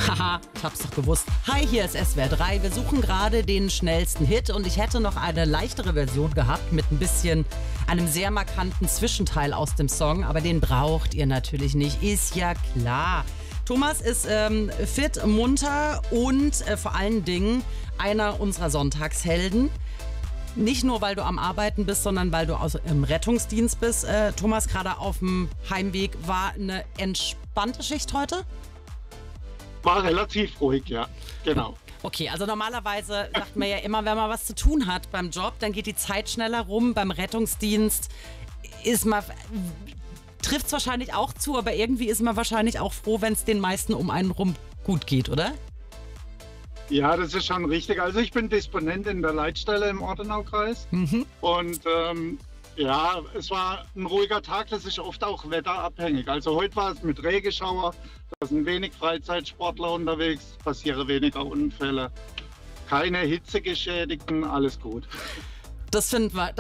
Haha, ich hab's doch gewusst. Hi, hier ist SWR 3. Wir suchen gerade den schnellsten Hit und ich hätte noch eine leichtere Version gehabt mit einem sehr markanten Zwischenteil aus dem Song, aber den braucht ihr natürlich nicht, ist ja klar. Thomas ist fit, munter und vor allen Dingen einer unserer Sonntagshelden. Nicht nur, weil du am Arbeiten bist, sondern weil du im Rettungsdienst bist. Thomas, gerade auf dem Heimweg, war eine entspannte Schicht heute? War relativ ruhig, ja, genau. Okay, also normalerweise sagt man ja immer, wenn man was zu tun hat beim Job, dann geht die Zeit schneller rum. Beim Rettungsdienst trifft es wahrscheinlich auch zu, aber irgendwie ist man wahrscheinlich auch froh, wenn es den meisten um einen rum gut geht, oder? Ja, das ist schon richtig. Also ich bin Disponent in der Leitstelle im Ortenaukreis. Und ja, es war ein ruhiger Tag, das ist oft auch wetterabhängig. Also heute war es mit Regenschauer, da sind wenig Freizeitsportler unterwegs, passieren weniger Unfälle, keine Hitzegeschädigten, alles gut. Das finden wir,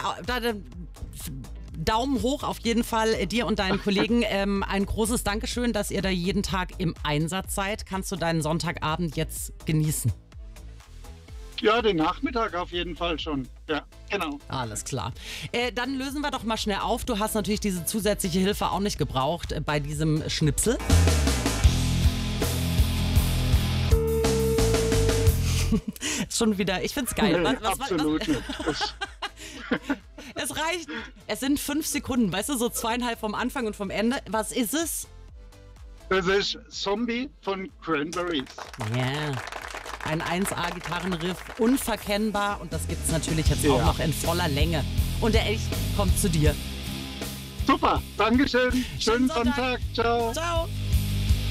Daumen hoch auf jeden Fall dir und deinen Kollegen. Ein großes Dankeschön, dass ihr da jeden Tag im Einsatz seid. Kannst du deinen Sonntagabend jetzt genießen? Ja, den Nachmittag auf jeden Fall schon. Ja, genau. Alles klar. Dann lösen wir doch mal schnell auf. Du hast natürlich diese zusätzliche Hilfe auch nicht gebraucht bei diesem Schnipsel. Schon wieder, ich find's geil. Absolut nicht. Es reicht. Es sind 5 Sekunden, weißt du, so 2,5 vom Anfang und vom Ende. Was ist es? Das ist Zombie von Cranberries. Ja. Yeah. Ein 1A-Gitarrenriff, unverkennbar und das gibt's natürlich jetzt auch noch in voller Länge. Und der Elch kommt zu dir. Super, Dankeschön. Schönen Sonntag. Ciao. Ciao.